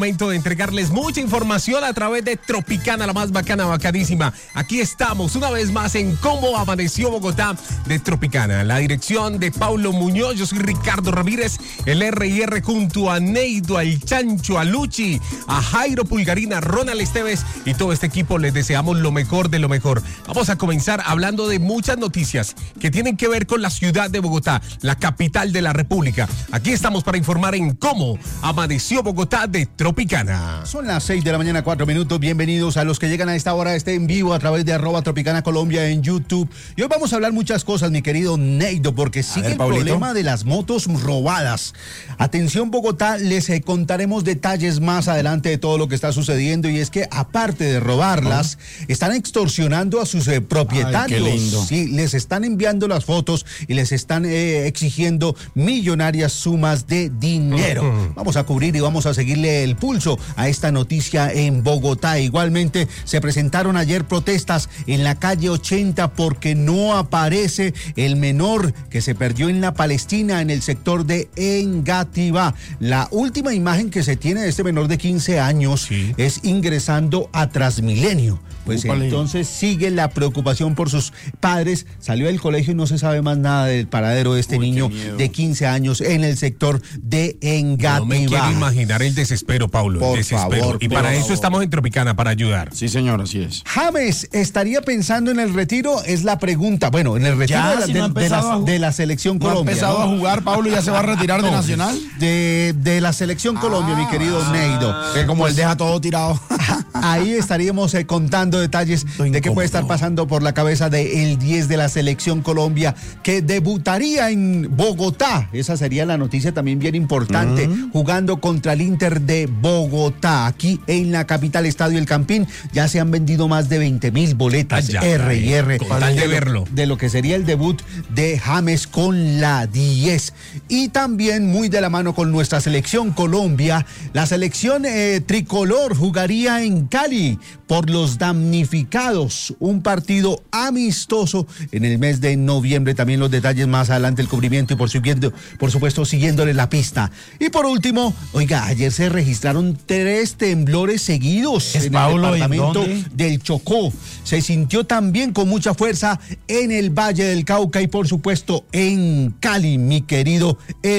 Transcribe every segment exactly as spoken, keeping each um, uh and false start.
Momento de entregarles mucha información a través de Tropicana, la más bacana, bacanísima. Aquí estamos una vez más en Cómo Amaneció Bogotá de Tropicana. La dirección de Paulo Muñoz, yo soy Ricardo Ramírez, el R y R junto a Neido, al Chancho, a Luchi, a Jairo Pulgarina, a Ronald Esteves y todo este equipo. Les deseamos lo mejor de lo mejor. Vamos a comenzar hablando de muchas noticias que tienen que ver con la ciudad de Bogotá, la capital de la República. Aquí estamos para informar en Cómo Amaneció Bogotá de Tropicana. Tropicana. Son las seis de la mañana, cuatro minutos. Bienvenidos a los que llegan a esta hora, este en vivo a través de arroba Tropicana Colombia en YouTube. Y hoy vamos a hablar muchas cosas, mi querido Neido, porque sigue ver, el Paulito. Problema de las motos robadas. Atención, Bogotá, les eh, contaremos detalles más adelante de todo lo que está sucediendo. Y es que, aparte de robarlas, oh. están extorsionando a sus eh, propietarios. Ay, qué lindo. Sí, les están enviando las fotos y les están eh, exigiendo millonarias sumas de dinero. Uh-huh. Vamos a cubrir y vamos a seguirle el pulso a esta noticia en Bogotá. Igualmente se presentaron ayer protestas en la calle ochenta porque no aparece el menor que se perdió en la Palestina en el sector de Engativá. La última imagen que se tiene de este menor de quince años sí. es ingresando a Transmilenio. Pues Upale. Entonces sigue la preocupación por sus padres. Salió del colegio y no se sabe más nada del paradero de este Uy, niño de quince años en el sector de Engativá. No me quiero imaginar el desespero, Paulo. Por el desespero. favor. Y para eso favor. estamos en Tropicana, para ayudar. Sí, señor, así es. James, ¿estaría pensando en el retiro? Es la pregunta. Bueno, en el retiro ya, de, la, si de, no de, la, a, de la selección no Colombia. Ha empezado ¿no? a jugar, Paulo, y ya se va a retirar no, de Nacional. De, de la selección Colombia, ah, mi querido ah, Neido. Que como pues, él deja todo tirado. Ahí estaríamos eh, contando detalles Estoy de qué puede estar pasando por la cabeza del diez de la selección Colombia, que debutaría en Bogotá. Esa sería la noticia también bien importante, uh-huh. jugando contra el Inter de Bogotá. Aquí en la capital, Estadio El Campín, ya se han vendido más de veinte mil boletas ah, ya, R y R. Con tal de verlo. De lo que sería el debut de James con la diez. Y también muy de la mano con nuestra selección Colombia, la selección eh, tricolor jugaría en Cali por los damnificados. Un partido amistoso en el mes de noviembre. También los detalles más adelante, el cubrimiento y por, subiendo, por supuesto siguiéndole la pista. Y por último, oiga, ayer se registraron tres temblores seguidos es en Paulo, el departamento del Chocó. Se sintió también con mucha fuerza en el Valle del Cauca y por supuesto en Cali, mi querido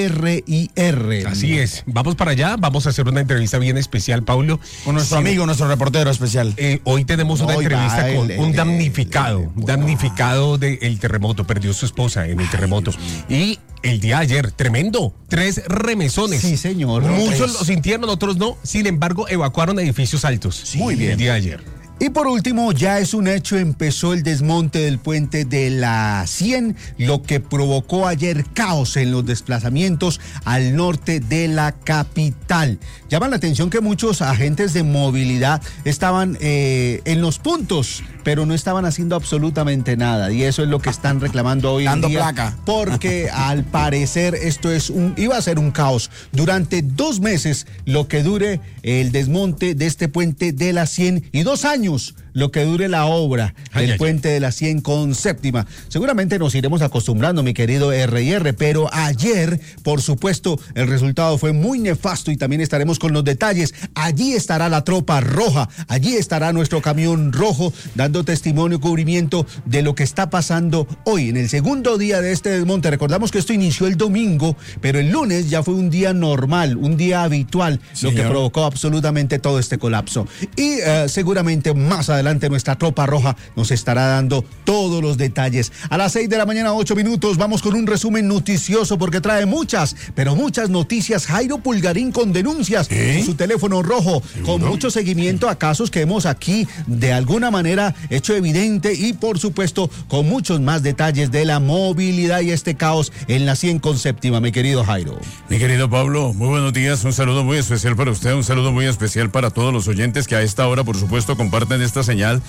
R y R. Así es. Vamos para allá. Vamos a hacer una entrevista bien especial, Paulo. Con nuestro sí. amigo, nuestro reportero especial. Eh, hoy tenemos una Oiga, entrevista con el, un damnificado, el, el, un damnificado del terremoto. Perdió su esposa en el terremoto. Ay, y el día de ayer, tremendo, tres remesones. Sí, señor. Muchos lo sintieron, otros no. Sin embargo, evacuaron edificios altos. Sí, muy bien. El día de ayer. Y por último, ya es un hecho, empezó el desmonte del puente de la cien, lo que provocó ayer caos en los desplazamientos al norte de la capital. Llama la atención que muchos agentes de movilidad estaban eh, en los puntos, pero no estaban haciendo absolutamente nada. Y eso es lo que están reclamando hoy en día. Placa. Porque al parecer esto es un, iba a ser un caos durante dos meses, lo que dure el desmonte de este puente de la cien y dos años lo que dure la obra del ay, puente ay. de la cien con séptima. Seguramente nos iremos acostumbrando, mi querido R y R, pero ayer, por supuesto, el resultado fue muy nefasto y también estaremos con los detalles. Allí estará la tropa roja, allí estará nuestro camión rojo dando testimonio y cubrimiento de lo que está pasando hoy en el segundo día de este desmonte. Recordamos que esto inició el domingo, pero el lunes ya fue un día normal, un día habitual, Señor. Lo que provocó absolutamente todo este colapso. Y uh, seguramente más adelante nuestra tropa roja nos estará dando todos los detalles. A las seis de la mañana, ocho minutos, vamos con un resumen noticioso porque trae muchas, pero muchas noticias. Jairo Pulgarín con denuncias ¿Eh? en su teléfono rojo, con ¿no? mucho seguimiento a casos que hemos aquí de alguna manera hecho evidente y por supuesto con muchos más detalles de la movilidad y este caos en la cien con séptima, mi querido Jairo. Mi querido Pablo, muy buenos días, un saludo muy especial para usted, un saludo muy especial para todos los oyentes que a esta hora, por supuesto, comparten esta señal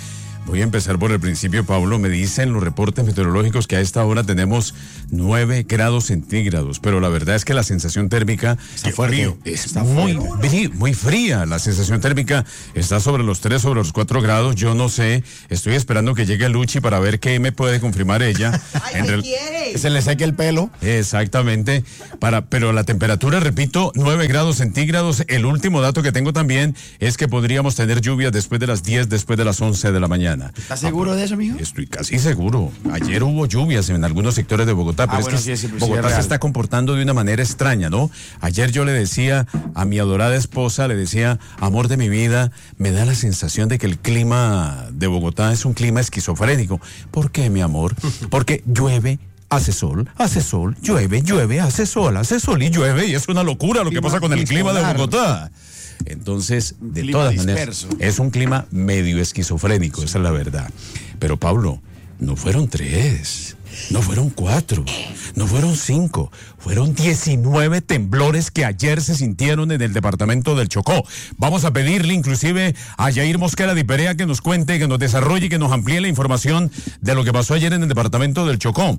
Voy a empezar por el principio, Pablo. Me dicen los reportes meteorológicos que a esta hora tenemos nueve grados centígrados, pero la verdad es que la sensación térmica Está fuerte. frío, es Está muy, fuerte. frí- muy fría. La sensación térmica está sobre los tres, sobre los cuatro grados. Yo no sé, estoy esperando que llegue Luchi para ver qué me puede confirmar ella. Ay, En ¿qué real- quiere? Se le seque el pelo. Exactamente, para, pero la temperatura, repito, nueve grados centígrados. El último dato que tengo también es que podríamos tener lluvias después de las diez, después de las once de la mañana. ¿Estás seguro de eso, amigo? Estoy casi seguro. Ayer hubo lluvias en algunos sectores de Bogotá, pero Ah, es bueno, que sí, sí, sí, Bogotá es se real. está comportando de una manera extraña, ¿no? Ayer yo le decía a mi adorada esposa, le decía, amor de mi vida, me da la sensación de que el clima de Bogotá es un clima esquizofrénico. ¿Por qué, mi amor? Porque llueve, hace sol, hace sol, llueve, llueve, hace sol, hace sol y llueve, y es una locura lo que Clima pasa con el clima de bipolar. Bogotá. Entonces, de clima todas disperso. maneras, es un clima medio esquizofrénico, esa es la verdad. Pero Pablo, no fueron tres, no fueron cuatro, no fueron cinco, fueron diecinueve temblores que ayer se sintieron en el departamento del Chocó. Vamos a pedirle inclusive a Yair Mosquera de Perea que nos cuente, que nos desarrolle, que nos amplíe la información de lo que pasó ayer en el departamento del Chocó.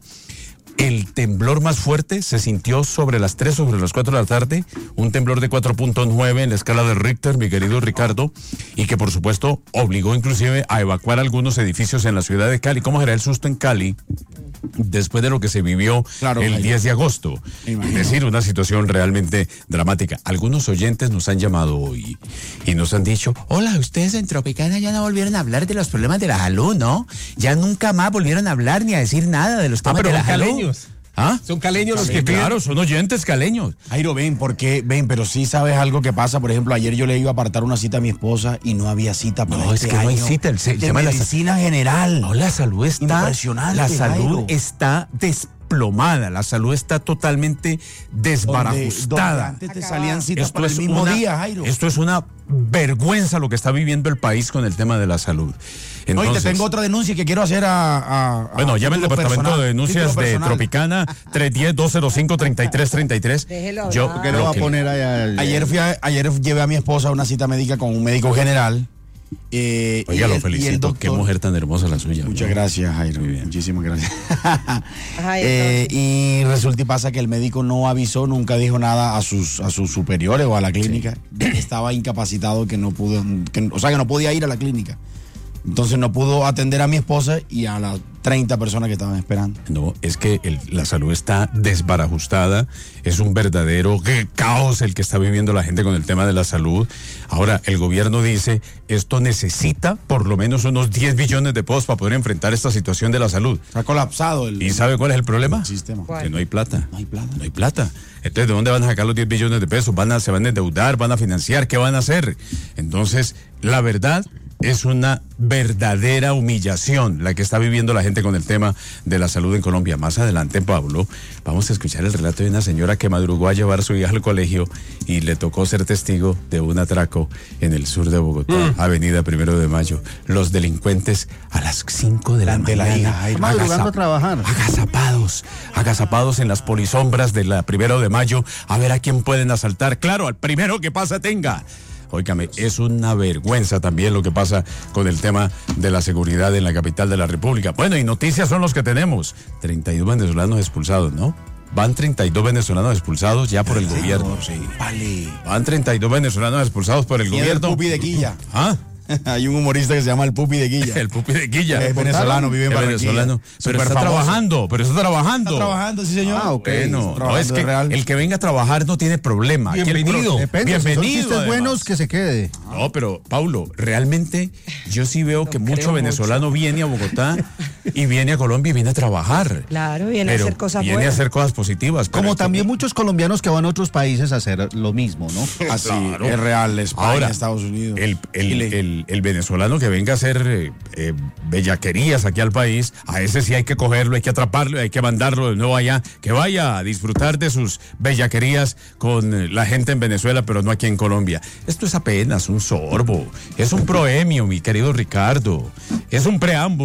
El temblor más fuerte se sintió sobre las tres, sobre las cuatro de la tarde, un temblor de cuatro punto nueve en la escala de Richter, mi querido Ricardo, y que por supuesto obligó inclusive a evacuar algunos edificios en la ciudad de Cali. ¿Cómo será el susto en Cali después de lo que se vivió Claro, el Jairo. diez de agosto? Me Es imagino. decir, una situación realmente dramática. Algunos oyentes nos han llamado hoy y nos han dicho, hola, ustedes en Tropicana ya no volvieron a hablar de los problemas de la salud, ¿no? Ya nunca más volvieron a hablar ni a decir nada de los Ah, temas pero de la son salud. caleños. ¿Ah? Son caleños los Sí, que piden. claro, son oyentes caleños. Jairo, ven, porque ven, pero sí sabes algo que pasa. Por ejemplo, ayer yo le iba a apartar una cita a mi esposa y no había cita para No, este es que no hay año cita, el se- de llama la- medicina general. No, la salud está. Impresionante, La salud Jairo. está desplomada. La salud está totalmente Donde- donde desbarajustada. antes te salían citas Esto para es el mismo una- día, Jairo. Esto es una vergüenza lo que está viviendo el país con el tema de la salud. No, y te Entonces, tengo otra denuncia que quiero hacer a. a- a Bueno, llame al título departamento personal, de denuncias título de personal. Tropicana tres uno cero, dos cero cinco, tres tres tres tres. Déjelo Yo hablar. ¿Qué le lo va a que- poner allá? Ayer fui a- ayer llevé a mi esposa a una cita médica con un médico general. eh, Oiga, y lo el- y el felicito. Qué doctor- mujer tan hermosa la suya. Muchas ¿no? gracias, Jairo. Muy bien. Muchísimas gracias. Ajá, Eh, y resulta y pasa que el médico no avisó, nunca dijo nada a sus a sus superiores o a la clínica. de que Estaba incapacitado, que no pudo, que- o sea, que no podía ir a la clínica. Entonces no pudo atender a mi esposa y a las treinta personas que estaban esperando. No, es que el- la salud está desbarajustada, es un verdadero caos el que está viviendo la gente con el tema de la salud. Ahora, el gobierno dice, esto necesita por lo menos unos diez billones de pesos para poder enfrentar esta situación de la salud. Se ha colapsado el, ¿Y sabe cuál es el problema? el sistema. ¿Cuál? Que no hay plata. No hay plata. No hay plata. Entonces, ¿de dónde van a sacar los diez billones de pesos? ¿Van a, ¿Se van a endeudar? ¿Van a financiar? ¿Qué van a hacer? Entonces, la verdad es una verdadera humillación la que está viviendo la gente con el tema de la salud en Colombia. Más adelante, Pablo, vamos a escuchar el relato de una señora que madrugó a llevar a su hija al colegio y le tocó ser testigo de un atraco en el sur de Bogotá, Avenida Primero de Mayo. Los delincuentes a las cinco de la Ante la mañana. hija, ay, madrugando agazap- a trabajar. Agazapados, agazapados en las polisombras de la Primero de Mayo, a ver a quién pueden asaltar. Claro, al primero que pasa tenga. Óigame, es una vergüenza también lo que pasa con el tema de la seguridad en la capital de la República. Bueno, y noticias son los que tenemos. treinta y dos venezolanos expulsados, ¿no? Van treinta y dos venezolanos expulsados ya por el gobierno. Sí. Vale. Van treinta y dos venezolanos expulsados por el Y el gobierno. Pupi de Quilla. ¿Ah? Hay un humorista que se llama el Pupi de Quilla. El Pupi de Quilla. Es venezolano, vive en Es Barranquilla. venezolano. Pero Súper está famoso. trabajando, pero está trabajando. Está trabajando, sí, señor. Ah, ok. Bueno, Está no, trabajando es que de real. el que venga a trabajar no tiene problema. Aquí el Bienvenido. pro- Depende, si son Bienvenido. chistes además. buenos, que se quede. No, pero Paulo, realmente yo sí veo que mucho creo venezolano viene a Bogotá y viene a Colombia y viene a trabajar. Claro, viene a Pero hacer cosas viene buenas. a hacer cosas positivas. pero Como es que- también muchos colombianos que van a otros países a hacer lo mismo, ¿no? Así, Claro. es real, España, Ahora, Estados Unidos. El, el, Chile. el- el venezolano que venga a hacer eh, eh, bellaquerías aquí al país, a ese sí hay que cogerlo, hay que atraparlo, hay que mandarlo de nuevo allá, que vaya a disfrutar de sus bellaquerías con eh, la gente en Venezuela, pero no aquí en Colombia. Esto es apenas un sorbo, es un proemio, mi querido Ricardo, es un preámbulo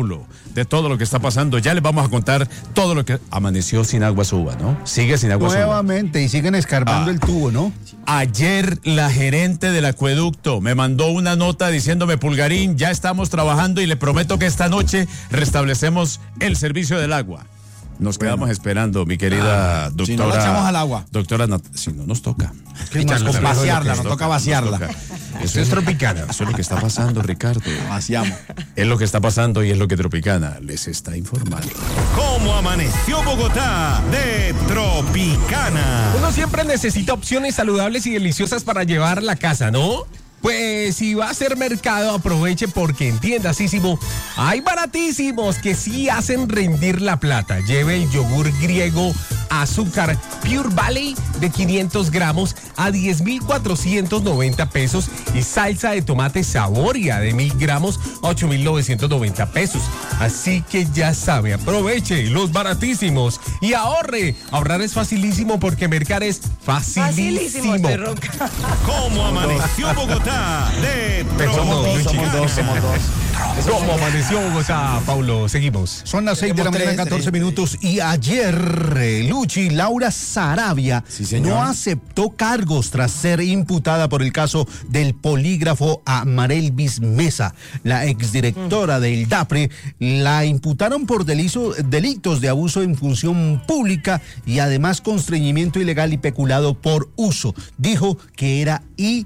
de todo lo que está pasando. Ya les vamos a contar todo lo que amaneció sin agua Suba, ¿no? Sigue sin agua Suba. Nuevamente, y siguen escarbando Ah. el tubo, ¿no? Ayer la gerente del acueducto me mandó una nota diciéndome, Pulgarín, ya estamos trabajando y le prometo que esta noche restablecemos el servicio del agua. Nos quedamos esperando, mi querida doctora. si no la echamos al agua. Doctora, Nat- si no nos toca. ¿Qué más Con complejo de lo vaciarla, que nos es? toca vaciarla. Eso Esto es Tropicana. Eso es lo que está pasando, Ricardo. Vaciamos. Es lo que está pasando y es lo que Tropicana les está informando. ¿Cómo amaneció Bogotá? De Tropicana. Uno siempre necesita opciones saludables y deliciosas para llevar a la casa, ¿no? Pues si va a hacer mercado, aproveche porque en Tiendasísimo hay baratísimos que sí hacen rendir la plata. Lleve el yogur griego azúcar Pure Valley de quinientos gramos a diez mil cuatrocientos noventa pesos y salsa de tomate Saboria de mil gramos a ocho mil novecientos noventa pesos. Así que ya sabe, aproveche los baratísimos y ahorre. Ahorrar es facilísimo porque mercar es facilísimo. Facilísimo, estoy ronca. ¿Cómo amaneció Bogotá? De Somos dos, somos dos, Tropicana. somos dos. ¿Cómo amaneció Bogotá, Paulo? Seguimos. Son las seis de la Tenemos mañana, tres, catorce tres. minutos. Y ayer, eh, Luchi Laura Sarabia Sí, señor. no aceptó cargos tras ser imputada por el caso del polígrafo a Marelvis Mesa. La exdirectora del DAPRE la imputaron por delizo- delitos de abuso en función pública y además constreñimiento ilegal y peculado por uso. Dijo que era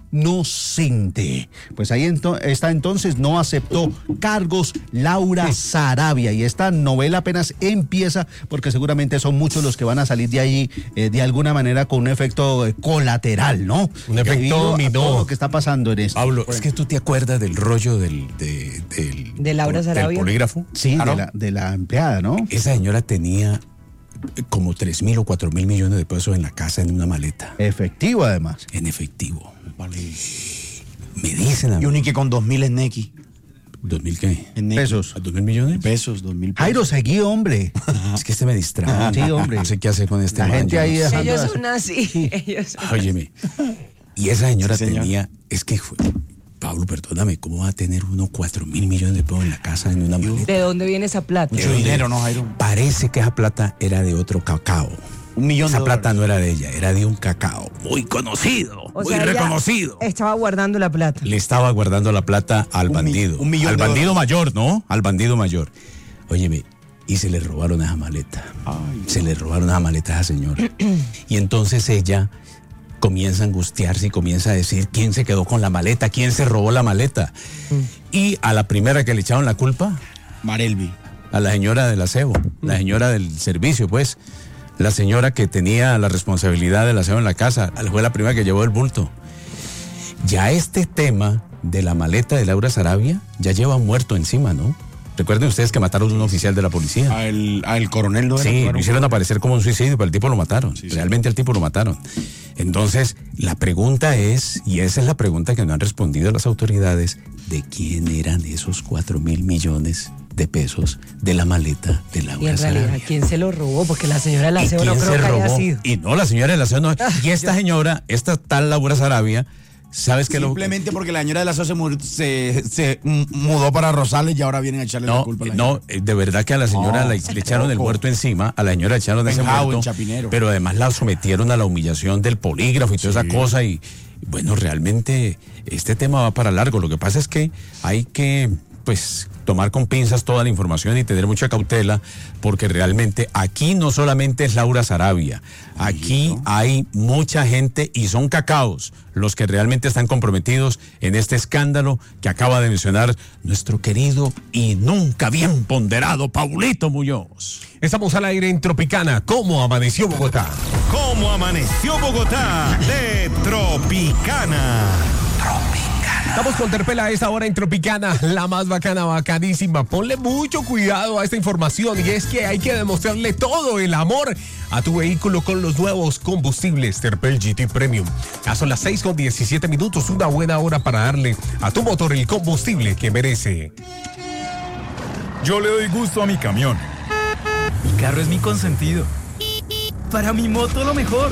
inocente. Pues ahí ento- está entonces, no aceptó cargos Laura Sarabia. Y esta novela apenas empieza porque seguramente son muchos los que van a salir de ahí eh, de alguna manera con un efecto eh, colateral, ¿no? Un efecto Debido a dominó. todo lo que está pasando en esto. Pablo, es que tú te acuerdas del rollo del, de, del, ¿De Laura del Sarabia? polígrafo. Sí, Claro. de, la, de la empleada, ¿no? Esa señora tenía como tres mil o cuatro mil millones de pesos en la casa en una maleta, Efectivo, además. en efectivo. Me dicen a Y mí, un Ike con dos mil en Neki. ¿dos mil qué? En Neki. Pesos. ¿A dos mil millones? Pesos, dos mil pesos. Jairo, seguí, hombre. Es que este me distrae. Sí, hombre. No sé qué hacer con este La man, gente yo ahí no sé. dejando Ellos las- son así. Ellos son Óyeme. Y esa señora Sí, señor. tenía, es que fue, Pablo, perdóname, ¿cómo va a tener uno cuatro mil millones de pesos en la casa en una maleta? ¿De dónde viene esa plata? Mucho dinero, ¿no, Jairo? Parece que esa plata era de otro cacao. Un millón de Esa plata dólares. no era de ella, era de un cacao muy conocido, O muy sea, ella reconocido. Estaba guardando la plata. Le estaba guardando la plata al Un mi- bandido. un millón al de bandido dólares. mayor, ¿no? Al bandido mayor. Óyeme, y se le robaron esa maleta. se le robaron esa maleta a esa señora. Y entonces ella comienza a angustiarse y comienza a decir quién se quedó con la maleta, quién se robó la maleta. Y a la primera que le echaron la culpa, Marelvi. a la señora del aseo, la señora del servicio, pues. La señora que tenía la responsabilidad del aseo en la casa, fue la primera que llevó el bulto. Ya este tema de la maleta de Laura Sarabia ya lleva un muerto encima, ¿no? Recuerden ustedes que mataron a un oficial de la policía. A el, a el coronel no era, Sí, no era lo un- hicieron aparecer como un suicidio, pero el tipo lo mataron. Sí, sí. Realmente el tipo lo mataron. Entonces, la pregunta es, y esa es la pregunta que no han respondido las autoridades, ¿de quién eran esos cuatro mil millones de pesos de la maleta de Y Laura en realidad, Sarabia? ¿quién se lo robó? Porque la señora del ¿Y aseo no quién creo se que haya robó? sido. Y no, la señora del aseo no. Y esta señora, esta tal Laura Sarabia, ¿sabes qué? Lo- Simplemente porque la señora de la S O se, mu- se, se m- mudó para Rosales y ahora vienen a echarle la No, culpa a la no, eh, de verdad que a la señora No, le, le echaron el tampoco. muerto encima, a la señora le echaron ese Penjao, muerto, en Chapinero. pero además la sometieron a la humillación del polígrafo y toda esa cosa y bueno, realmente este tema va para largo. Lo que pasa es que hay que, pues, tomar con pinzas toda la información y tener mucha cautela, porque realmente aquí no solamente es Laura Sarabia, aquí hay mucha gente y son cacaos los que realmente están comprometidos en este escándalo que acaba de mencionar nuestro querido y nunca bien ponderado Paulito Muñoz. Estamos al aire en Tropicana. ¿Cómo amaneció Bogotá? ¿Cómo amaneció Bogotá? De Tropicana. Estamos con Terpela a esta hora en Tropicana, la más bacana, bacanísima. Ponle mucho cuidado a esta información y es que hay que demostrarle todo el amor a tu vehículo con los nuevos combustibles Terpel G T Premium. Ya son las seis con diecisiete minutos, una buena hora para darle a tu motor el combustible que merece. Yo le doy gusto a mi camión. Mi carro es mi consentido. Para mi moto lo mejor.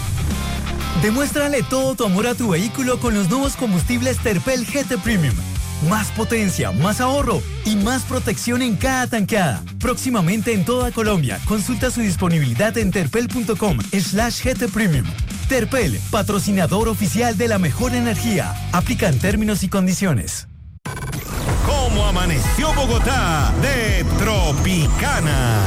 Demuéstrale todo tu amor a tu vehículo con los nuevos combustibles Terpel G T Premium. Más potencia, más ahorro y más protección en cada tanqueada. Próximamente en toda Colombia. Consulta su disponibilidad en terpel.com slash GT Premium. Terpel, patrocinador oficial de la mejor energía. Aplican términos y condiciones. ¿Cómo amaneció Bogotá? De Tropicana.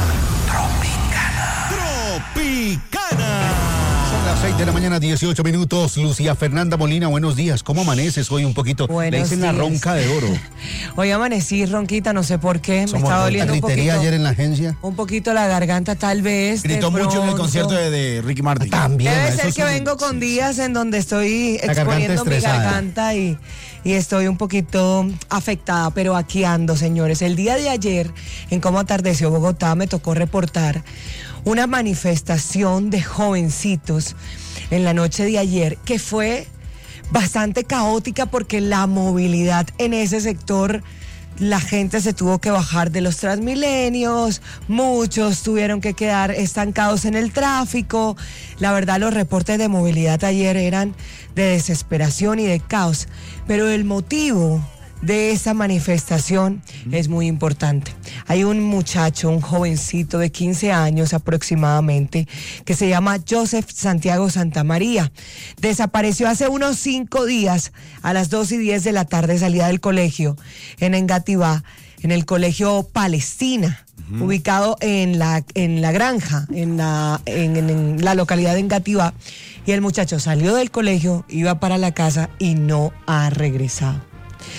Tropicana. Tropicana. Son las seis de la mañana, dieciocho minutos. Lucía Fernanda Molina, buenos días. ¿Cómo amaneces hoy un poquito? Buenos Le dicen la días. ronca de oro. Hoy amanecí ronquita, no sé por qué. Me Somos está ronca. doliendo un Gritería poquito. ayer en la agencia. Un poquito la garganta, tal vez. de Gritó mucho en el pronto. concierto de, de Ricky Martin. También. Debe eso ser que son- vengo con días en donde estoy La garganta exponiendo mi estresada. garganta y, y estoy un poquito afectada, pero aquí ando, señores. El día de ayer, en Cómo Atardeció Bogotá, me tocó reportar una manifestación de jovencitos en la noche de ayer que fue bastante caótica porque la movilidad en ese sector, la gente se tuvo que bajar de los Transmilenios, muchos tuvieron que quedar estancados en el tráfico. La verdad, los reportes de movilidad ayer eran de desesperación y de caos, pero el motivo de esa manifestación es muy importante. Hay un muchacho, un jovencito de quince años aproximadamente, que se llama Joseph Santiago Santamaría. Desapareció hace unos cinco días a las dos y diez de la tarde, salida del colegio en Engativá, en el colegio Palestina, uh-huh. ubicado en la, en la granja, en la, en, en la localidad de Engativá. Y el muchacho salió del colegio, iba para la casa y no ha regresado.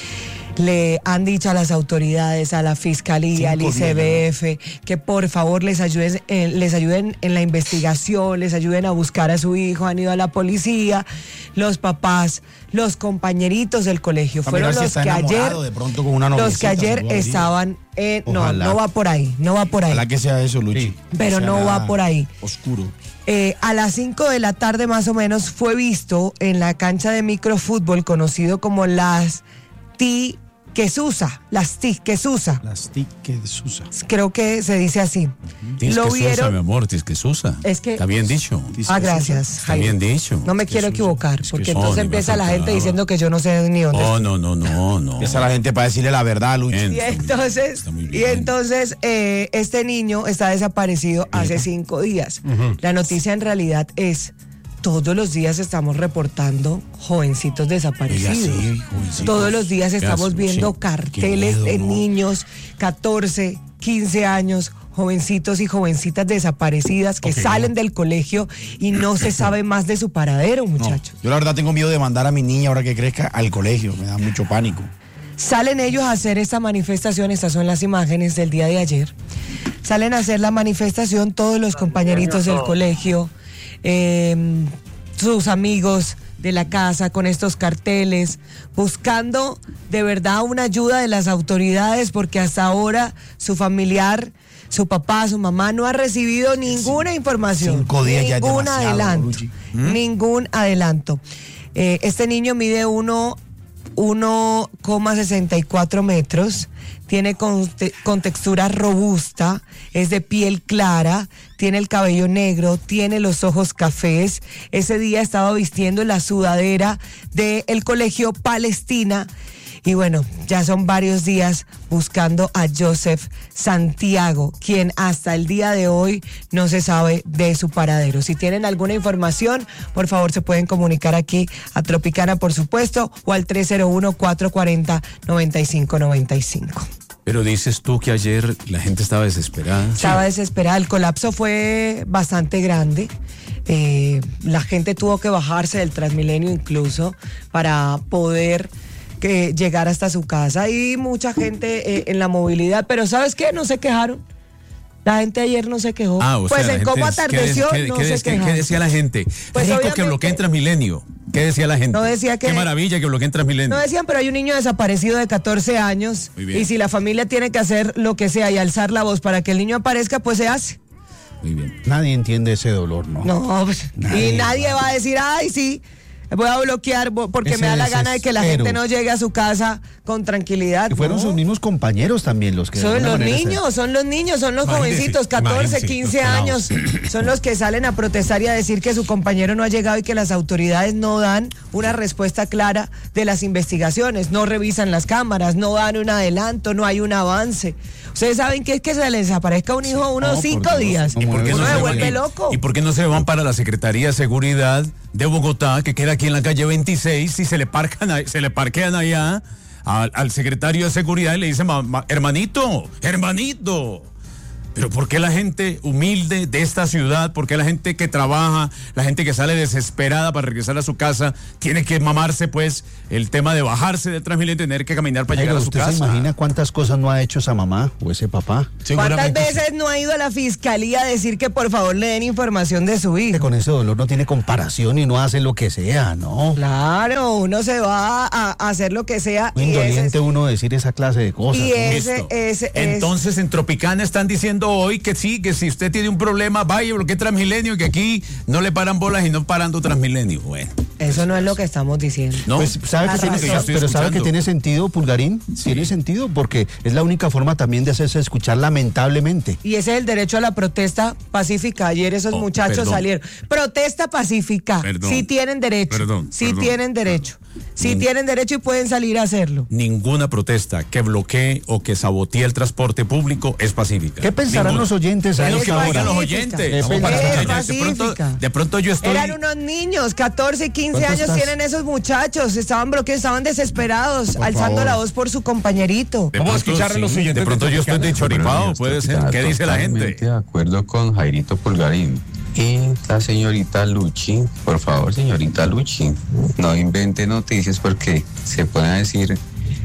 Le han dicho a las autoridades, a la fiscalía, al I C B F, que por favor les ayuden, eh, les ayuden en la investigación, les ayuden a buscar a su hijo. Han ido a la policía, los papás, los compañeritos del colegio. A Fueron mirar si los está que ayer, enamorado de pronto con una los que noviecita, ayer algo así. estaban, en, no, Ojalá. no va por ahí, no va por ahí. Ojalá que sea eso, Luchi. Sí. Pero Que no sea va por ahí. Oscuro. Eh, a las cinco de la tarde más o menos fue visto en la cancha de microfútbol conocido como las T. Quesusa, las T. Quesusa. Las tickets de Susa. Creo que se dice así. Tienes Lo que Susa, mi vieron. amor, tienes que Susa. Es que- Está bien dicho. Ah, gracias. Está Jaime. bien dicho. No me Es que quiero Susa. equivocar, Es que porque son, entonces ni empieza me la gente faltaba. diciendo que yo no sé ni dónde. Oh, no, no, no, no. Esa es la gente para decirle la verdad, Luchi. Bien. Y entonces, Está muy y bien. entonces eh, este niño está desaparecido hace cinco días. La noticia en realidad es, todos los días estamos reportando jovencitos desaparecidos. Oiga, sí, jovencitos. Todos los días ¿Qué estamos hace? viendo Sí. carteles Qué miedo, de ¿no? niños, catorce, quince años, jovencitos y jovencitas desaparecidas que Ok. salen del colegio y no se sabe más de su paradero, No, muchachos. yo la verdad tengo miedo de mandar a mi niña ahora que crezca al colegio. Me da mucho pánico. Salen ellos a hacer esta manifestación, estas son las imágenes del día de ayer. Salen a hacer la manifestación todos los compañeritos del colegio, eh, sus amigos de la casa con estos carteles, buscando de verdad una ayuda de las autoridades porque hasta ahora su familiar, su papá, su mamá no ha recibido ninguna información, Cinco días ya es ningún demasiado, adelanto, Luchi. ningún adelanto. Eh, este niño mide uno uno coma sesenta y cuatro metros, tiene con, con textura robusta, es de piel clara, tiene el cabello negro, tiene los ojos cafés. Ese día estaba vistiendo la sudadera del colegio Palestina. Y bueno, ya son varios días buscando a Joseph Santiago, quien hasta el día de hoy no se sabe de su paradero. Si tienen alguna información, por favor se pueden comunicar aquí a Tropicana, por supuesto, o al tres cero uno, cuatro cuatro cero, nueve cinco nueve cinco. Pero dices tú que ayer la gente estaba desesperada. Estaba desesperada, el colapso fue bastante grande. Eh, la gente tuvo que bajarse del Transmilenio incluso para poder que llegar hasta su casa, y mucha gente eh, en la movilidad, pero ¿sabes qué? No se quejaron. La gente ayer no se quejó. Ah, o pues sea, en la cómo gente- atardeció ¿qué, no qué- se qué- quejaron. ¿Qué decía la gente? Pues Rico que obviamente- bloqueen Transmilenio. ¿Qué decía la gente? No decía que- Qué maravilla que bloqueen Transmilenio. No decían, pero hay un niño desaparecido de catorce años, Muy bien. y si la familia tiene que hacer lo que sea y alzar la voz para que el niño aparezca, pues se hace. Muy bien. Nadie entiende ese dolor, ¿no? No, pues, Nadie y nadie va. va a decir, ay, sí, voy a bloquear bo- porque Ese me da la gana de que la desespero. gente no llegue a su casa con tranquilidad. Y fueron ¿no? sus mismos compañeros también los que... de Son alguna los manera se- niños, son los niños, son los Imagínese, jovencitos, catorce, imagínese, quince los años, son los que salen a protestar y a decir que su compañero no ha llegado y que las autoridades no dan una respuesta clara de las investigaciones, no revisan las cámaras, no dan un adelanto, no hay un avance. Ustedes saben que es que se les desaparezca un hijo unos No, por cinco Dios, días. ¿y por qué Uno no se se vuelve van? loco. ¿Y por qué no se van para la Secretaría de Seguridad de Bogotá, que queda aquí en la calle veintiséis, y se le parcan, ahí- se le parquean allá al, al secretario de Seguridad y le dicen, "Ma- ma- hermanito, hermanito"? Pero ¿por qué la gente humilde de esta ciudad, por qué la gente que trabaja, la gente que sale desesperada para regresar a su casa, tiene que mamarse pues el tema de bajarse del Transmilenio y tener que caminar para Jairo, llegar a su ¿usted casa? se imagina cuántas cosas no ha hecho esa mamá o ese papá? ¿Cuántas Seguramente veces sí. no ha ido a la fiscalía a decir que por favor le den información de su Que hijo? con ese dolor no tiene comparación y no hace lo que sea, ¿no? Claro, uno se va a, a hacer lo que sea. Muy y ese es- indoliente uno decir esa clase de cosas. Y ¿no? ese, Listo. ese, es- Entonces en Tropicana están diciendo hoy que sí, que si usted tiene un problema, vaya, bloquee Transmilenio, que aquí no le paran bolas y no parando Transmilenio. Bueno, eso no es lo que estamos diciendo. ¿no? Pues sabe que La tiene, razón. Yo estoy pero sabe que escuchando. tiene sentido, Pulgarín, tiene sentido porque es la única forma también de hacerse escuchar lamentablemente. Y ese es el derecho a la protesta pacífica. Ayer esos Oh, muchachos perdón. salieron. Protesta pacífica. Perdón. Sí tienen derecho. Perdón, Sí perdón. tienen derecho. Sí Nin- tienen derecho y pueden salir a hacerlo. Ninguna protesta que bloquee o que sabotee el transporte público es pacífica. ¿Qué pensarán Ninguna. los oyentes a Es lo Es que esta oigan hora? los pacífica. oyentes. Es Vamos para pacífica. escuchar. De pronto, pacífica. de pronto yo estoy... Eran unos niños, catorce, quince ¿Cuánto años estás? tienen esos muchachos. Estaban bloqueados, estaban desesperados, Por alzando favor. la voz por su compañerito. de Vamos a pronto, escuchar a los sí, oyentes De pronto de yo estoy de Tropicana. choripao, puede ser. ¿Qué dice la gente? Totalmente de acuerdo con Jairito Pulgarín. Y la señorita Luchi, por favor, señorita Luchi, no invente noticias porque se pueden decir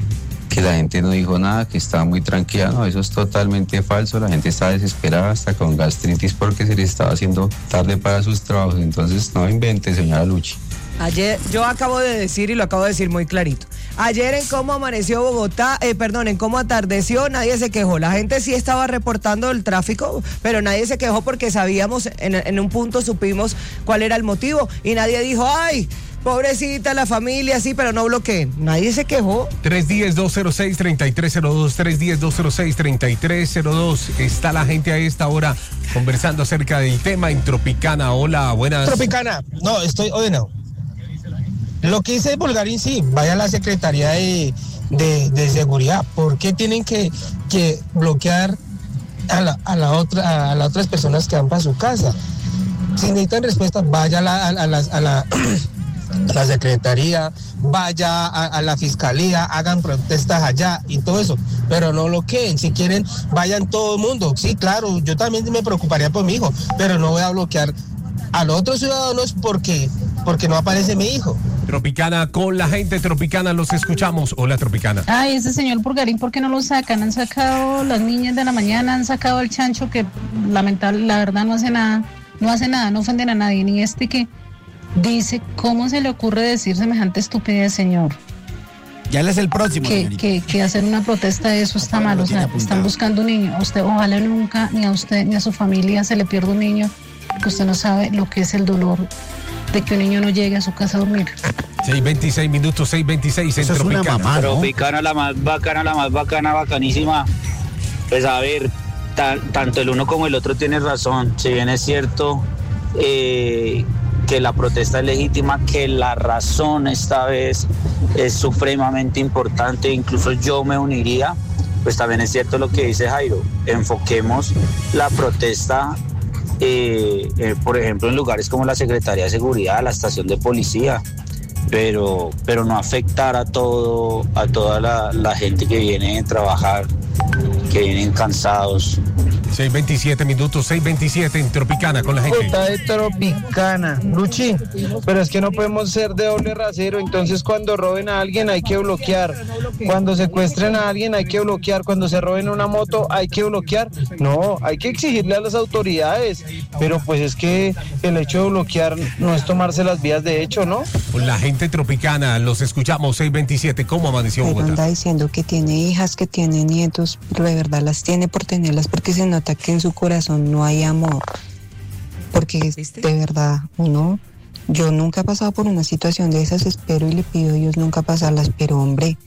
que la gente no dijo nada, que estaba muy tranquila. No, eso es totalmente falso. La gente está desesperada, hasta con gastritis porque se le estaba haciendo tarde para sus trabajos. Entonces, no invente, señora Luchi. Ayer, yo acabo de decir y lo acabo de decir muy clarito. Ayer en cómo amaneció Bogotá, eh, perdón, en cómo atardeció, nadie se quejó. La gente sí estaba reportando el tráfico, pero nadie se quejó porque sabíamos, en, en un punto supimos cuál era el motivo y nadie dijo, ay, pobrecita la familia, sí, pero no bloqueen. Nadie se quejó. tres uno cero, dos cero seis, tres tres cero dos, tres uno cero, dos cero seis, tres tres cero dos. Está la gente a esta hora conversando acerca del tema en Tropicana. Hola, buenas. Tropicana, no, estoy, oye, no. Lo que dice Pulgarín, sí, vaya a la Secretaría de, de, de Seguridad. ¿Por qué tienen que, que bloquear a, la, a, la otra, a las otras personas que van para su casa? Si necesitan respuesta, vaya a la, a, a la, a la, a la Secretaría, vaya a, a la Fiscalía, hagan protestas allá y todo eso, pero no bloqueen. Si quieren, vayan todo el mundo. Sí, claro, yo también me preocuparía por mi hijo, pero no voy a bloquear a los otros ciudadanos porque, porque no aparece mi hijo. Tropicana, con la gente Tropicana, los escuchamos. Hola, Tropicana. Ay, ese señor Pulgarín, ¿por qué no lo sacan? Han sacado las niñas de la mañana, han sacado el chancho que lamentable, la verdad no hace nada, no hace nada, no ofenden a nadie, ni este que dice, ¿cómo se le ocurre decir semejante estupidez, señor? Ya él es el próximo. Que, señorita. que, que hacer una protesta de eso está Bueno, mal, lo o tiene sea, apuntado. están buscando un niño, a usted, ojalá nunca, ni a usted, ni a su familia se le pierda un niño, porque usted no sabe lo que es el dolor de que un niño no llegue a su casa a dormir. seis veintiséis minutos, seis veintiséis en Eso es una Tropicana. mamá, ¿no? Tropicana, la más bacana, la más bacana, bacanísima. Pues a ver, ta- tanto el uno como el otro tiene razón. Si bien es cierto eh, que la protesta es legítima, que la razón esta vez es supremamente importante, incluso yo me uniría, pues también es cierto lo que dice Jairo. Enfoquemos la protesta, eh, eh, por ejemplo, en lugares como la Secretaría de Seguridad, la estación de policía, pero, pero no afectar a todo, a toda la, la gente que viene a trabajar, que vienen cansados. seis veintisiete minutos, seis veintisiete en Tropicana con la gente. Puta de Tropicana, Luchi, pero es que no podemos ser de doble rasero. Entonces cuando roben a alguien hay que bloquear, cuando secuestren a alguien hay que bloquear, cuando se roben una moto hay que bloquear. No, hay que exigirle a las autoridades, pero pues es que el hecho de bloquear no es tomarse las vías de hecho, ¿no? Con la gente Tropicana, los escuchamos. seis veintisiete, ¿cómo amaneció Pero Bogotá? anda diciendo que tiene hijas, que tiene nietos, pero de verdad las tiene por tenerlas, porque se nota que en su corazón no hay amor. Porque ¿Viste? de verdad, uno, yo nunca he pasado por una situación de esas, espero y le pido a Dios nunca pasarlas, pero hombre,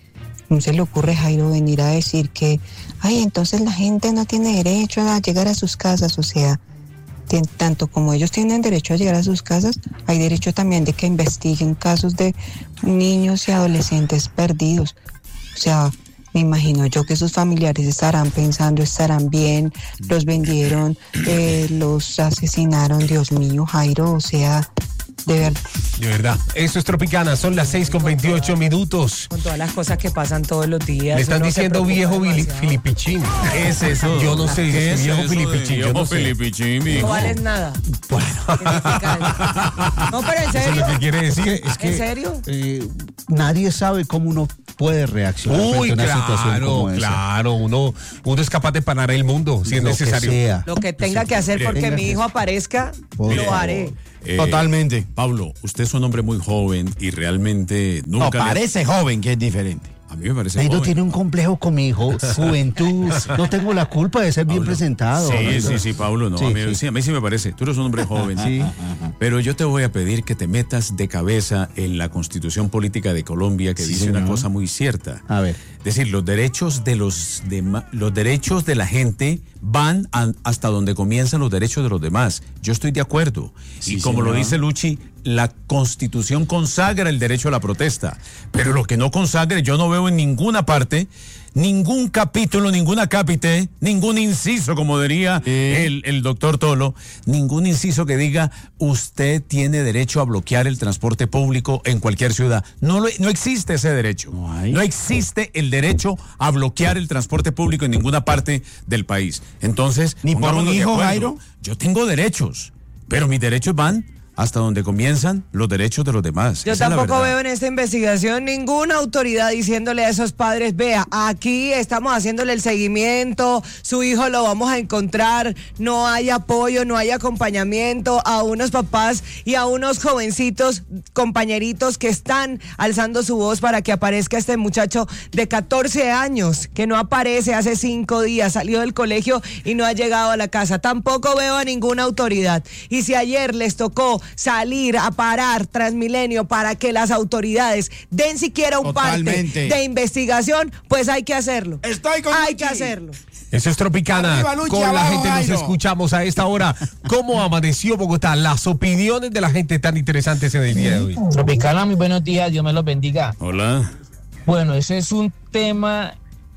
¿Cómo se le ocurre, Jairo, venir a decir que, ay, entonces la gente no tiene derecho a llegar a sus casas? O sea, tien- tanto como ellos tienen derecho a llegar a sus casas, hay derecho también de que investiguen casos de niños y adolescentes perdidos. O sea, me imagino yo que sus familiares estarán pensando, estarán bien, los vendieron, eh, los asesinaron, Dios mío, Jairo, o sea, de verdad. De verdad. Eso es Tropicana, son las seis con veintiocho minutos. Con todas las cosas que pasan todos los días. Le están uno se diciendo preocupa viejo Vili- demasiado. filipichín. ¿Qué es eso? Yo no sé, ¿Qué es viejo eso de filipichín, yo viejo no sé. filipichín, mijo? No vales nada. ¿Qué significa eso? No, pero en Eso es serio. lo que quiere decir. Es que, ¿En serio? eh, nadie sabe cómo uno puede reaccionar Uy, frente a una situación claro, como esa. claro. Uno, uno es capaz de parar el mundo si es Lo que necesario. sea. Lo que tenga que hacer porque Tenga mi que- hijo aparezca, Por lo favor. haré. Eh, Totalmente. Pablo, usted es un hombre muy joven y realmente No, nunca. le- parece joven, que es diferente. A mí me parece Jairo joven. tiene un complejo con mi hijo, juventud. No tengo la culpa de ser bien presentado. Sí, sí, sí, Pablo, no, Sí, a, mí, sí. sí, a mí sí me parece. Tú eres un hombre joven. Sí. Pero yo te voy a pedir que te metas de cabeza en la Constitución Política de Colombia, que Sí, dice una señor. cosa muy cierta. A ver. Es decir, los derechos de los dema- los derechos de la gente van a- hasta donde comienzan los derechos de los demás. Yo estoy de acuerdo. Sí, y como lo señor. dice Luchi, la Constitución consagra el derecho a la protesta. Pero lo que no consagra, yo no veo en ninguna parte ningún capítulo, ninguna cápite, ningún inciso, como diría el, el doctor Tolo, ningún inciso que diga usted tiene derecho a bloquear el transporte público en cualquier ciudad. No, lo- no existe ese derecho. No hay. No existe el derecho a bloquear el transporte público en ninguna parte del país. Entonces, Ni por un pongámonos de hijo, acuerdo. Jairo. Yo tengo derechos, pero mis derechos van hasta donde comienzan los derechos de los demás. Yo Esa es la tampoco verdad. veo en esta investigación ninguna autoridad diciéndole a esos padres, vea, aquí estamos haciéndole el seguimiento, su hijo lo vamos a encontrar, no hay apoyo, no hay acompañamiento a unos papás y a unos jovencitos, compañeritos que están alzando su voz para que aparezca este muchacho de catorce años, que no aparece hace cinco días, salió del colegio y no ha llegado a la casa. Tampoco veo a ninguna autoridad. Y si ayer les tocó salir a parar Transmilenio para que las autoridades den siquiera un Totalmente. parte de investigación, pues hay que hacerlo. Estoy con Hay Luchi. que hacerlo. Eso es Tropicana. Arriba, Luchi, Con la abajo, gente nos Jairo. escuchamos a esta hora. ¿Cómo amaneció Bogotá? Las opiniones de la gente tan interesantes en el día de hoy. Tropicana, muy buenos días, Dios me los bendiga. Hola. Bueno, ese es un tema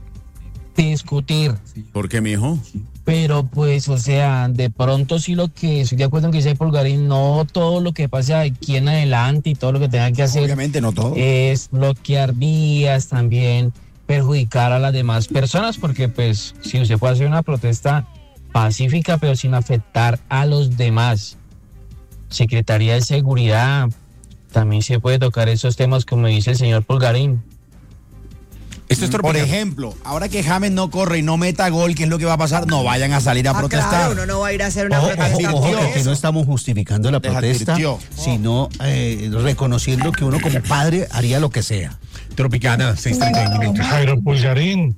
de discutir, ¿Por qué, mijo? pero pues, o sea, de pronto sí lo que estoy de acuerdo en que dice Pulgarín, no todo lo que pase aquí en adelante y todo lo que tenga que hacer Obviamente no todo. es bloquear vías, también perjudicar a las demás personas, porque pues si usted puede hacer una protesta pacífica, pero sin afectar a los demás. Secretaría de Seguridad, también se puede tocar esos temas como dice el señor Pulgarín. Esto es Por Tropicana. ejemplo, ahora que James no corre y no meta gol, ¿qué es lo que va a pasar? No vayan a salir a Ah, protestar. claro, uno no va a ir a hacer una Ojo, protesta. ojo, ojo, por que aquí eso. no estamos justificando la Les protesta, advirtió. sino eh, reconociendo que uno como padre haría lo que sea. Tropicana, seis treinta y uno minutos. Jairo Pulgarín,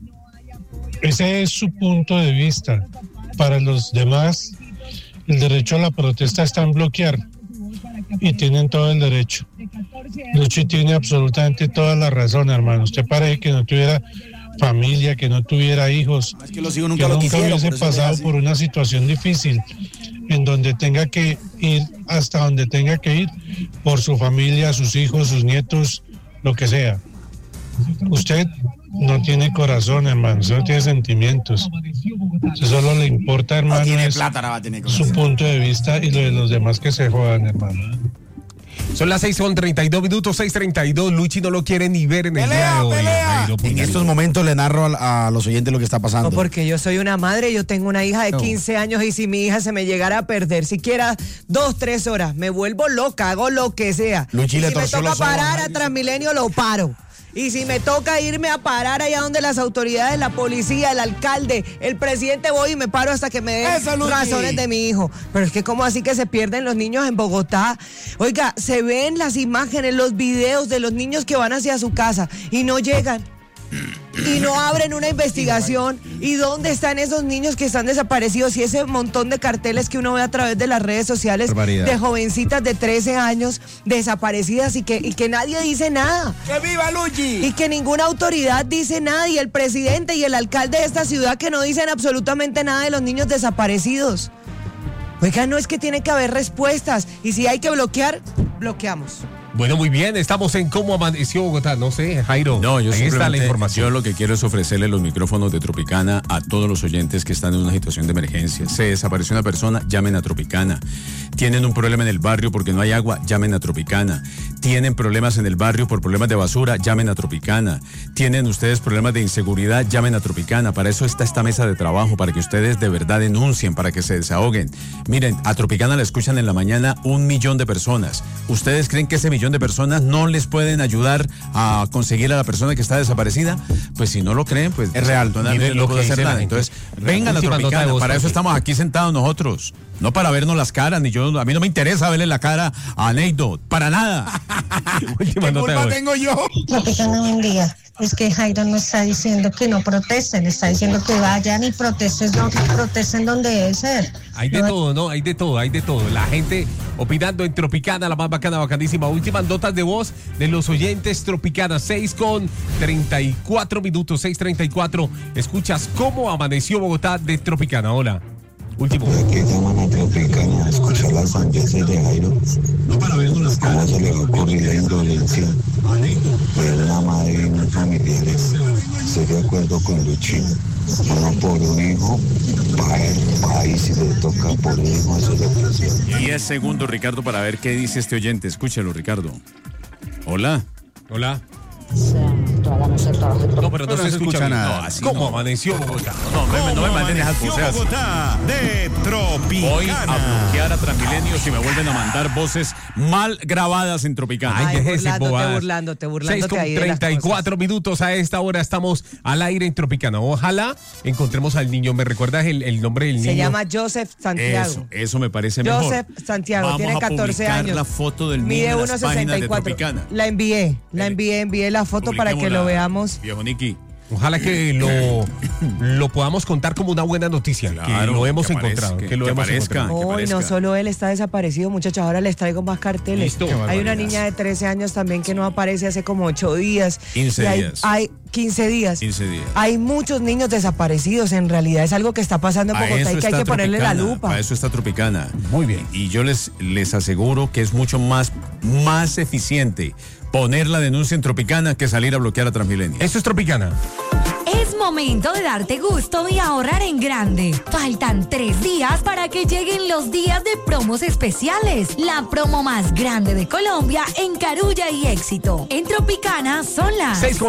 ese es su punto de vista. Para los demás, el derecho a la protesta está en bloquear y tienen todo el derecho. Luchi tiene absolutamente toda la razón, hermano. Usted parece que no tuviera familia, que no tuviera hijos, Es que los hijos que nunca lo nunca quisieron. hubiese por eso es pasado así. por una situación difícil en donde tenga que ir hasta donde tenga que ir por su familia, sus hijos, sus nietos, lo que sea. Usted no tiene corazón, hermano, usted no tiene sentimientos. Usted solo le importa, hermano, No tiene es plata, ahora va a tener su cosas. punto de vista y lo de los demás que se jodan, hermano. Son las seis con treinta y dos minutos, seis treinta y dos. Luchi no lo quiere ni ver en el día de ¡Pelea, hoy. pelea! Jairo En Pulgarín. estos momentos le narro a, a los oyentes lo que está pasando. No, porque yo soy una madre, yo tengo una hija de quince años y si mi hija se me llegara a perder siquiera dos, tres horas, me vuelvo loca, hago lo que sea. Luchi Y le si me torció toca los ojos, parar a Jairo. Transmilenio, lo paro. Y si me toca irme a parar allá donde las autoridades, la policía, el alcalde, el presidente, voy y me paro hasta que me den ¡Eso, Luchi! razones de mi hijo. Pero es que ¿cómo así que se pierden los niños en Bogotá? Oiga, se ven las imágenes, los videos de los niños que van hacia su casa y no llegan. y no abren una investigación. ¿Y dónde están esos niños que están desaparecidos? Y ese montón de carteles que uno ve a través de las redes sociales Barbaridad. de jovencitas de trece años desaparecidas y que, y que nadie dice nada. ¡Que viva Luchi! Y que ninguna autoridad dice nada. Y el presidente y el alcalde de esta ciudad que no dicen absolutamente nada de los niños desaparecidos. Oiga, no es que tiene que haber respuestas. Y si hay que bloquear, bloqueamos. Bueno, muy bien, estamos en Cómo Amaneció Bogotá. No sé, Jairo, No, yo ahí está la simplemente- información. Yo lo que quiero es ofrecerle los micrófonos de Tropicana a todos los oyentes que están en una situación de emergencia. Se desapareció una persona, llamen a Tropicana. Tienen un problema en el barrio porque no hay agua, llamen a Tropicana. Tienen problemas en el barrio por problemas de basura, llamen a Tropicana. Tienen ustedes problemas de inseguridad, llamen a Tropicana. Para eso está esta mesa de trabajo, para que ustedes de verdad denuncien, para que se desahoguen. Miren, a Tropicana la escuchan en la mañana un millón de personas. ¿Ustedes creen que ese millón de personas no les pueden ayudar a conseguir a la persona que está desaparecida? Pues si no lo creen, pues Es real. Miren lo no que puede hacer dice la nada. gente. Entonces, vengan a Última nota de Tropicana, voz, para eso Jorge. estamos aquí sentados nosotros. No para vernos las caras, ni yo, a mí no me interesa verle la cara a Neido, para nada. Última nota de voz. tengo yo? Tropicana, buen día. Es que Jairo no está diciendo que no protesten, está diciendo que vayan y protesten, no, protesten donde debe ser. Hay de todo, ¿no? Hay de todo, hay de todo. La gente opinando en Tropicana, la más bacana, bacanísima. Últimas notas de voz de los oyentes Tropicana. seis con treinta y cuatro minutos, seis treinta y cuatro. Escuchas Cómo Amaneció Bogotá de Tropicana. Hola. Último. Que llaman a Tropicana a escuchar las sandeces de Jairo. ¿Cómo se le va a ocurrir la indolencia de una madre y unos familiares? Estoy de acuerdo con Luchi. Uno por un hijo, para el país, si le toca por un hijo, eso es lo que sea. diez segundos, Ricardo, para ver qué dice este oyente. Escúchalo, Ricardo. Hola. Hola. No, No, pero no, se escucha bien. nada. No, así ¿Cómo no. Amaneció Bogotá? No, me, no me ¿Cómo manden esas amaneció voces así. Bogotá de Tropicana? Voy a bloquear a Transmilenio si me vuelven a mandar voces mal grabadas en Tropicana. Ay, Ay, déjese burlándote, bobadas. burlándote, burlándote seis con ahí de las treinta y cuatro minutos a esta hora estamos al aire en Tropicana. Ojalá encontremos al niño. ¿Me recuerdas el, el nombre del niño? Se llama Joseph Santiago. Eso, eso me parece mejor. Joseph Santiago, Vamos tiene a catorce publicar años. la foto del niño Mide en uno las páginas sesenta y de cuatro. Tropicana. La envié, la Dele. envié, envié la foto para que lo Publiquémosla, veamos. Viejo Niki. Ojalá que lo, lo podamos contar como una buena noticia. Claro, que lo hemos que encontrado. aparezca, que lo que hemos aparezca. encontrado. que Hoy no parezca. solo él está desaparecido, muchachos, ahora les traigo más carteles. Listo. Qué Hay una barbaridad. niña de trece años también que no aparece hace como ocho días. quince Y hay, días. Hay quince días. quince días. Hay muchos niños desaparecidos, en realidad es algo que está pasando en A Bogotá eso y que hay está que ponerle la Tropicana, lupa. Para eso está Tropicana. Muy bien. Y yo les, les aseguro que es mucho más, más eficiente poner la denuncia en Tropicana que salir a bloquear a Transmilenio. Eso es Tropicana. Es momento de darte gusto y ahorrar en grande. Faltan tres días para que lleguen los días de promos especiales. La promo más grande de Colombia en Carulla y Éxito. En Tropicana son las seis